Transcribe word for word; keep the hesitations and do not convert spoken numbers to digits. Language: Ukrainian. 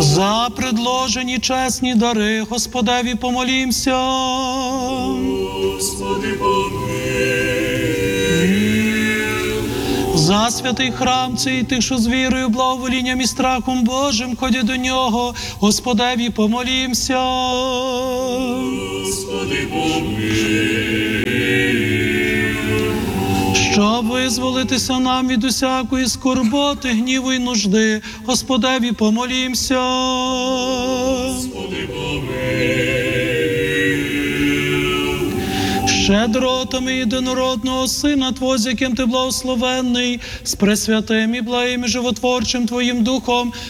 За предложені чесні дари Господеві помолімся. Господи, За святий храм цей тих, що з вірою, благоволінням і страхом Божим ходять до нього, Господеві помолімся. Господи, помилуй. Щоб визволитися нам від усякої скорботи, гніву й нужди, Господеві помолімся. Господи, помилуй. Щедротами єдинородного Сина Твого, з яким Ти благословенний, з пресвятим і благим і животворчим Твоїм Духом,